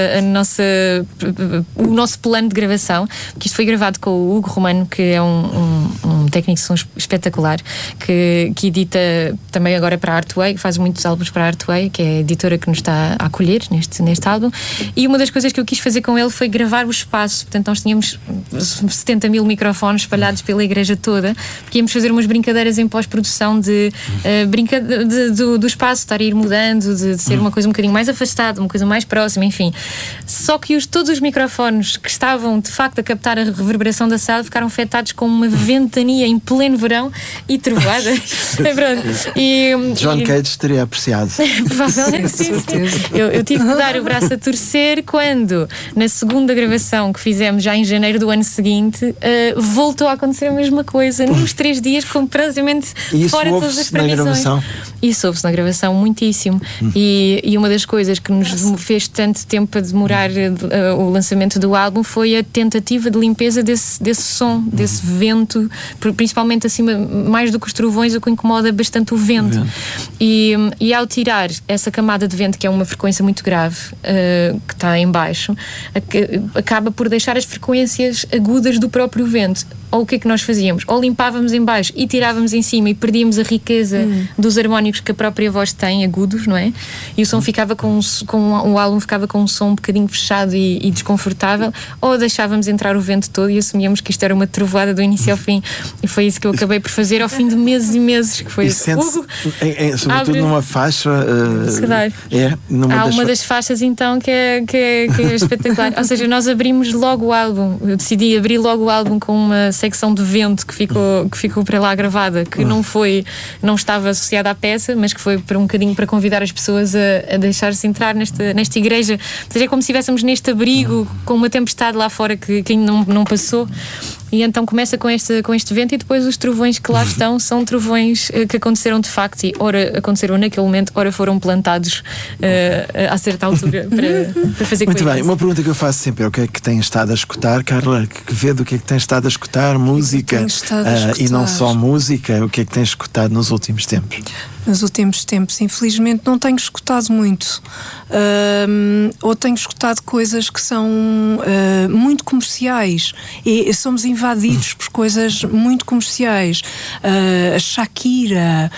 [SPEAKER 11] o nosso plano de gravação, porque isto foi gravado com o Hugo Romano, que é um técnico de som espetacular, que edita também agora para a Artway, faz muitos álbuns para a Artway, que é a editora que nos está a acolher neste álbum. E uma das coisas que eu quis fazer com ele foi gravar o espaço. Portanto, nós tínhamos 70 mil microfones espalhados pela igreja toda, porque íamos fazer umas brincadeiras em pós-produção do espaço estar a ir mudando, de ser uma coisa um bocadinho mais afastada, uma coisa mais próxima, enfim. Só que todos os microfones que estavam de facto a captar a reverberação da sala ficaram afetados com uma ventania em pleno verão e trovoada.
[SPEAKER 9] John Cage teria apreciado.
[SPEAKER 11] Provavelmente sim. Eu tive que dar o braço a torcer quando, na segunda gravação que fizemos já em janeiro do ano seguinte, voltou a acontecer a mesma coisa nos 3 dias, completamente fora de todas as previsões. Isso ouve-se na gravação muitíssimo. E uma das coisas que nos fez tanto tempo a demorar o lançamento do álbum foi a tentativa de limpeza desse som, desse vento, principalmente acima, mais do que os trovões, o que incomoda bastante o vento. E ao tirar essa camada de vento, que é uma frequência muito grave, que está em baixo, acaba por deixar as frequências agudas do próprio vento. Ou o que é que nós fazíamos? Ou limpávamos em baixo e tirávamos em cima e perdíamos a riqueza dos harmónicos que a própria voz tem, agudos, não é? E o som ficava o álbum ficava com um som um bocadinho fechado e desconfortável, ou deixávamos entrar o vento todo e assumíamos que isto era uma trovoada do início ao fim. E foi isso que eu acabei por fazer ao fim de meses e meses, que foi isso.
[SPEAKER 9] Sobretudo numa faixa.
[SPEAKER 11] Há uma das faixas então que é espetacular. Ou seja, nós abrimos logo o álbum. Eu decidi abrir logo o álbum com uma secção de vento que ficou para lá gravada, que não estava associada à peça, mas que foi para um bocadinho para convidar as pessoas a deixar-se entrar nesta igreja. Ou seja, é como se estivéssemos neste abrigo com uma tempestade lá fora que ainda não passou. E então começa com este vento, e depois os trovões que lá estão são trovões que aconteceram de facto, e ora aconteceram naquele momento, ora foram plantados a certa altura para fazer
[SPEAKER 9] muito
[SPEAKER 11] coisas.
[SPEAKER 9] bem, uma pergunta que eu faço sempre é: o que é que tem estado a escutar, Carla Quevedo? O que é que tem estado a escutar? Música, e não só música, o que é que tem escutado nos últimos tempos?
[SPEAKER 10] Nos últimos tempos, infelizmente, não tenho escutado muito. Ou tenho escutado coisas que são muito comerciais, e somos invadidos por coisas muito comerciais. A Shakira,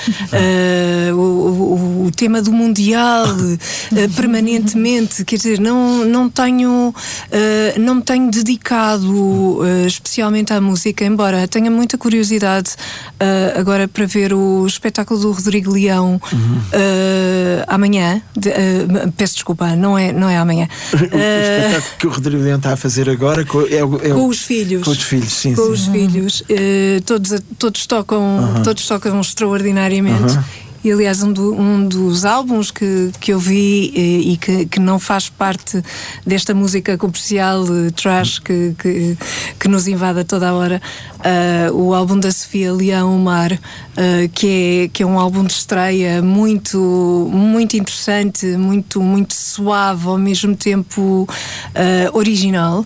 [SPEAKER 10] o tema do Mundial, permanentemente. Quer dizer, não me tenho dedicado especialmente à música, embora tenha muita curiosidade agora para ver o espetáculo do Rodrigo Leão amanhã. Peço desculpa, não é amanhã.
[SPEAKER 9] O espetáculo que o Rodrigo Leão está a fazer agora com
[SPEAKER 10] os filhos.
[SPEAKER 9] Com os filhos, sim.
[SPEAKER 10] Com os filhos. Todos tocam extraordinariamente. E aliás, um dos álbuns que eu vi e que não faz parte desta música comercial trash que nos invade a toda a hora, o álbum da Sofia Leão, O Mar, que é um álbum de estreia muito, muito interessante, muito, muito suave, ao mesmo tempo original.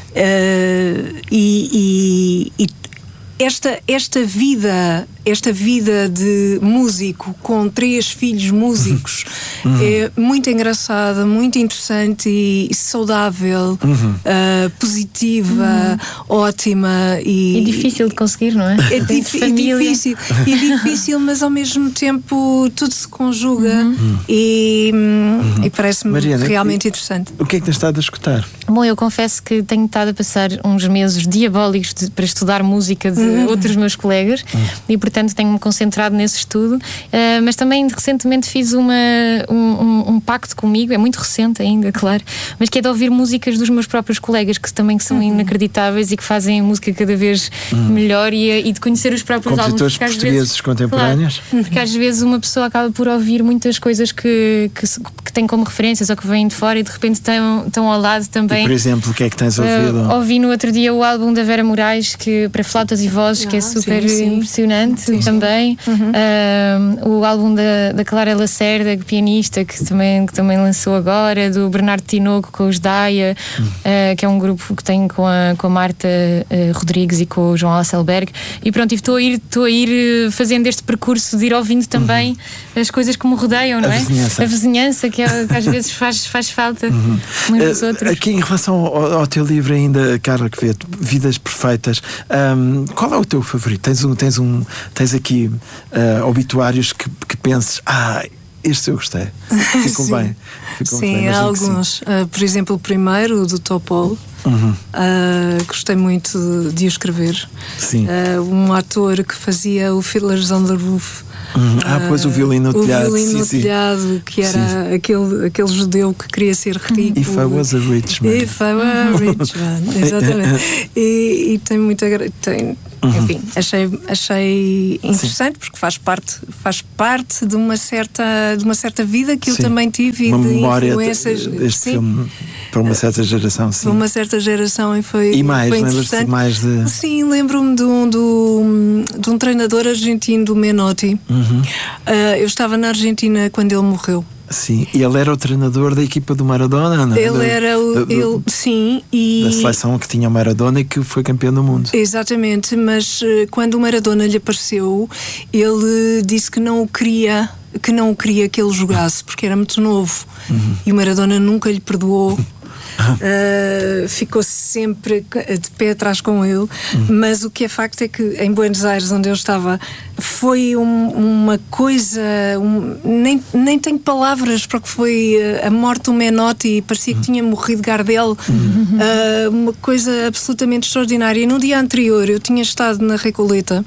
[SPEAKER 10] Esta vida de músico com 3 filhos músicos é muito engraçada, muito interessante e saudável, positiva, ótima
[SPEAKER 11] e difícil de conseguir, não é?
[SPEAKER 10] É difícil, mas ao mesmo tempo tudo se conjuga e parece-me realmente interessante.
[SPEAKER 9] O que é que tens estado a escutar?
[SPEAKER 11] Bom, eu confesso que tenho estado a passar uns meses diabólicos para estudar música de outros meus colegas e, portanto, tenho-me concentrado nesse estudo, mas também recentemente fiz um pacto comigo, é muito recente ainda, claro, mas que é de ouvir músicas dos meus próprios colegas, que também são inacreditáveis e que fazem a música cada vez melhor, e de conhecer os próprios álbuns.
[SPEAKER 9] Compositores portugueses contemporâneos.
[SPEAKER 11] Claro, porque às vezes uma pessoa acaba por ouvir muitas coisas que tem como referências ou que vêm de fora e de repente estão ao lado também.
[SPEAKER 9] E, por exemplo, o que é que tens ouvido?
[SPEAKER 11] Ouvi no outro dia o álbum da Vera Moraes, que para flautas e vozes, que é super impressionante também. O álbum da Clara Lacerda, pianista, que também também lançou agora, do Bernardo Tinoco com os Daia, que é um grupo que tem com a Marta Rodrigues e com o João Alcelberg. E pronto, estou a ir fazendo este percurso de ir ouvindo também as coisas que me rodeiam, não é? A vizinhança, que às vezes faz falta uns dos outros.
[SPEAKER 9] Aqui em relação ao teu livro ainda, Carla Quevedo, Vidas Perfeitas, qual é o teu favorito? Tens aqui obituários que penses, este eu gostei, ficou bem.
[SPEAKER 10] Sim, há alguns. Por exemplo, o primeiro, o do Topol. Gostei muito de o escrever.
[SPEAKER 9] Sim.
[SPEAKER 10] Um ator que fazia o Fiddler's on the Roof.
[SPEAKER 9] Pois o violino no telhado.
[SPEAKER 10] O violino no telhado, que era aquele judeu que queria ser rico.
[SPEAKER 9] If I was a rich man.
[SPEAKER 10] If I were a rich man, exatamente. E tem muita. Enfim, achei interessante, porque faz parte de uma certa vida que eu também tive,
[SPEAKER 9] uma
[SPEAKER 10] e de
[SPEAKER 9] memória
[SPEAKER 10] influências
[SPEAKER 9] deste filme para uma certa geração, sim.
[SPEAKER 10] Para uma certa geração, e foi
[SPEAKER 9] lembras-te mais de...
[SPEAKER 10] Sim, lembro-me de um treinador argentino, do Menotti. Eu estava na Argentina quando ele morreu.
[SPEAKER 9] Sim, e ele era o treinador da equipa do Maradona, não é?
[SPEAKER 10] Ele era sim,
[SPEAKER 9] da seleção que tinha o Maradona e que foi campeão do mundo.
[SPEAKER 10] Exatamente, mas quando o Maradona lhe apareceu, ele disse que não queria que ele jogasse, porque era muito novo. E o Maradona nunca lhe perdoou. Ficou sempre de pé atrás com ele. Mas o que é facto é que em Buenos Aires, onde eu estava, foi uma coisa, nem tenho palavras para o que foi a morte do Menotti. Parecia que tinha morrido Gardel. Uma coisa absolutamente extraordinária. E no dia anterior eu tinha estado na Recoleta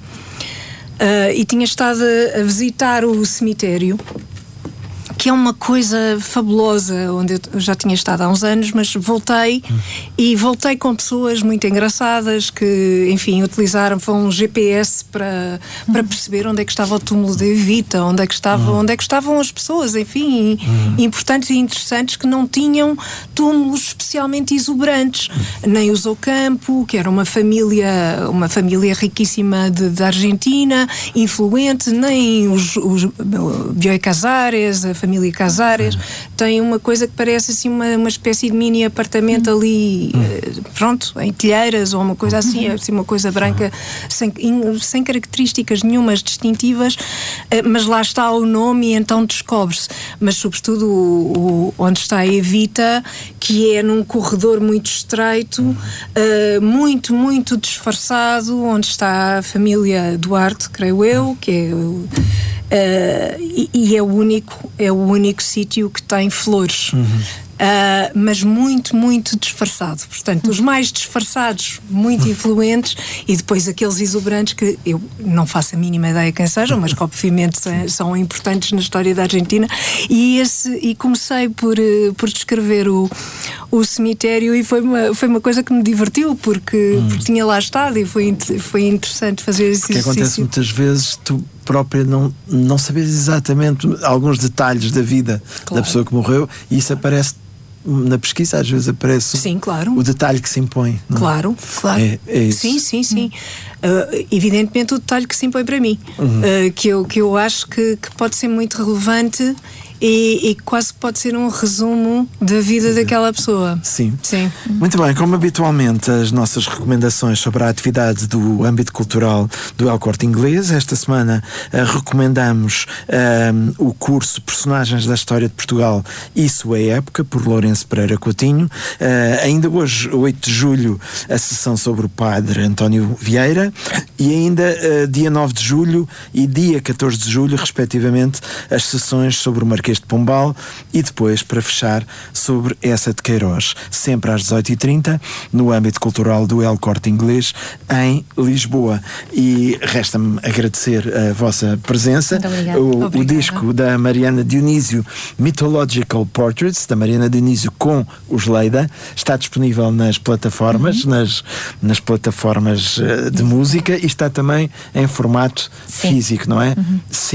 [SPEAKER 10] e tinha estado a visitar o cemitério, que é uma coisa fabulosa, onde eu já tinha estado há uns anos, mas voltei com pessoas muito engraçadas que, enfim, utilizaram um GPS para perceber onde é que estava o túmulo de Evita, onde é que estavam as pessoas, enfim, importantes e interessantes, que não tinham túmulos especialmente exuberantes, nem o Zocampo, que era uma família riquíssima da Argentina, influente, nem os Bioy Casares, a família Casares. Tem uma coisa que parece assim uma espécie de mini apartamento ali, em telheiras, ou uma coisa assim, assim, uma coisa branca, sem características nenhumas distintivas, mas lá está o nome, e então descobre-se. Mas sobretudo onde está a Evita, que é num corredor muito estreito, muito disfarçado, onde está a família Duarte, creio eu, que é e é o único sítio que tem flores. Mas muito disfarçado. Portanto, os mais disfarçados, muito influentes, e depois aqueles exuberantes que eu não faço a mínima ideia quem sejam, mas que obviamente são importantes na história da Argentina. E comecei por descrever o cemitério, e foi uma coisa que me divertiu, porque tinha lá estado, e foi interessante fazer esse exercício.
[SPEAKER 9] Porque acontece muitas vezes tu própria não sabes exatamente alguns detalhes da vida da pessoa que morreu, e isso aparece na pesquisa, às vezes aparece.
[SPEAKER 10] Sim, claro.
[SPEAKER 9] O detalhe que se impõe. Não?
[SPEAKER 10] Claro.
[SPEAKER 9] É isso.
[SPEAKER 10] Sim. Evidentemente o detalhe que se impõe para mim, que eu acho que pode ser muito relevante, e quase pode ser um resumo da vida daquela pessoa.
[SPEAKER 9] Sim. Muito bem, como habitualmente, as nossas recomendações sobre a atividade do âmbito cultural do El Corte Inglês. Esta semana recomendamos o curso Personagens da História de Portugal e Sua Época, por Lourenço Pereira Coutinho. Ainda hoje, 8 de julho, a sessão sobre o padre António Vieira, e ainda dia 9 de julho e dia 14 de julho, respectivamente, as sessões sobre o Marquês de Pombal, e depois, para fechar, sobre essa de Queiroz, sempre às 18h30, no âmbito cultural do El Corte Inglês, em Lisboa. E resta-me agradecer a vossa presença. O disco da Mariana Dionísio, Mythological Portraits, da Mariana Dionísio com os Leida, está disponível nas plataformas, nas plataformas de música, e está também em formato físico, não é? CD?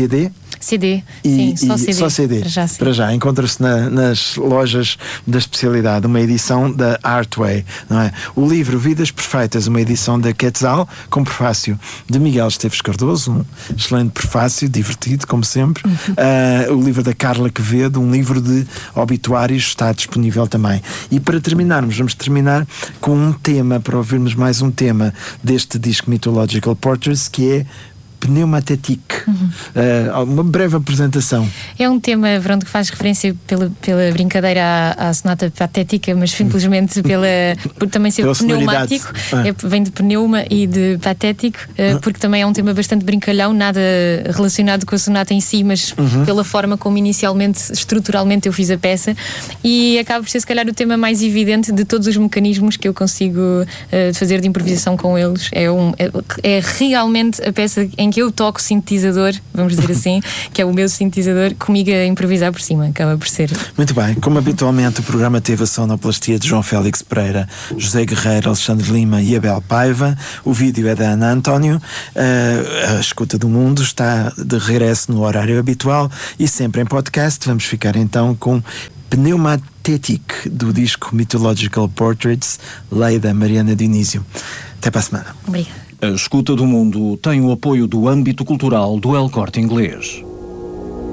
[SPEAKER 11] CD, sim, só CD.
[SPEAKER 9] Só CD. Para já. Encontra-se nas lojas da especialidade uma edição da Artway, não é? O livro Vidas Perfeitas, uma edição da Quetzal, com prefácio de Miguel Esteves Cardoso, um excelente prefácio, divertido, como sempre. O livro da Carla Quevedo, um livro de obituários, está disponível também. E para terminarmos, vamos terminar com um tema, para ouvirmos mais um tema deste disco Mythological Portraits, que é Pneumatétique. Uma breve apresentação.
[SPEAKER 11] É um tema, pronto, que faz referência pela brincadeira à sonata patética, mas simplesmente por também ser pneumático. Vem de pneuma e de patético, porque também é um tema bastante brincalhão, nada relacionado com a sonata em si, mas pela forma como inicialmente, estruturalmente eu fiz a peça, e acaba por ser se calhar o tema mais evidente de todos os mecanismos que eu consigo fazer de improvisação com eles. É realmente a peça em que eu toco sintetizador, vamos dizer assim, que é o meu sintetizador, comigo a improvisar por cima, acaba por ser.
[SPEAKER 9] Muito bem, como habitualmente o programa teve a sonoplastia de João Félix Pereira, José Guerreiro, Alexandre Lima e Abel Paiva. O vídeo é da Ana António. A Escuta do Mundo está de regresso no horário habitual e sempre em podcast. Vamos ficar então com Pneumatétique, do disco Mythological Portraits, lei da Mariana Dionísio. Até para a semana.
[SPEAKER 11] Obrigada.
[SPEAKER 8] A Escuta do Mundo tem o apoio do âmbito cultural do El Corte Inglês.